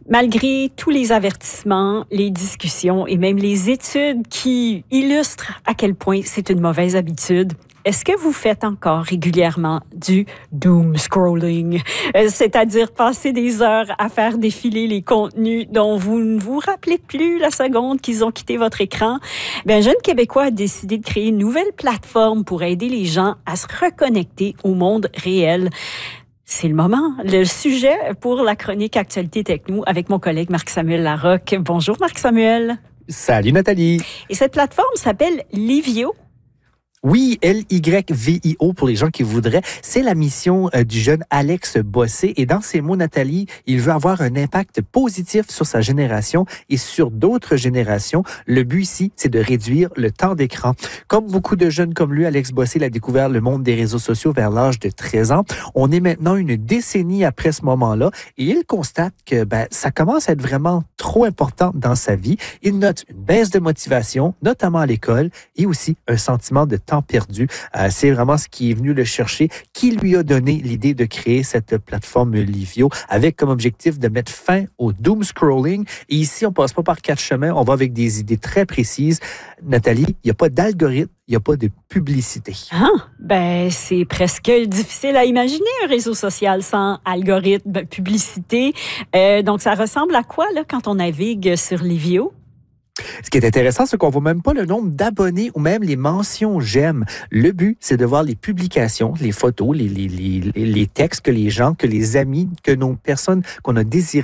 Malgré tous les avertissements, les discussions et même les études qui illustrent à quel point c'est une mauvaise habitude, est-ce que vous faites encore régulièrement du doom scrolling, c'est-à-dire passer des heures à faire défiler les contenus dont vous ne vous rappelez plus la seconde qu'ils ont quitté votre écran? Un jeune Québécois a décidé de créer une nouvelle plateforme pour aider les gens à se reconnecter au monde réel. C'est le moment, le sujet pour la chronique Actualité Techno avec mon collègue Marc-Samuel Larocque. Bonjour Marc-Samuel. Salut Nathalie. Et cette plateforme s'appelle Livio. Oui, Lyvio pour les gens qui voudraient. C'est la mission du jeune Alex Bossé. Et dans ses mots, Nathalie, il veut avoir un impact positif sur sa génération et sur d'autres générations. Le but ici, c'est de réduire le temps d'écran. Comme beaucoup de jeunes comme lui, Alex Bossé a découvert le monde des réseaux sociaux vers l'âge de 13 ans. On est maintenant une décennie après ce moment-là et il constate que ça commence à être vraiment trop important dans sa vie. Il note une baisse de motivation, notamment à l'école, et aussi un sentiment de temps perdu. C'est vraiment ce qui est venu le chercher, qui lui a donné l'idée de créer cette plateforme Livio avec comme objectif de mettre fin au doom scrolling. Et ici, on passe pas par quatre chemins, on va avec des idées très précises. Nathalie, il n'y a pas d'algorithme, il n'y a pas de publicité. C'est presque difficile à imaginer un réseau social sans algorithme, publicité. Donc, ça ressemble à quoi là, quand on navigue sur Livio? Ce qui est intéressant, c'est qu'on voit même pas le nombre d'abonnés ou même les mentions j'aime. Le but, c'est de voir les publications, les photos, les textes que les gens, que les amis, que nos personnes qu'on a désiré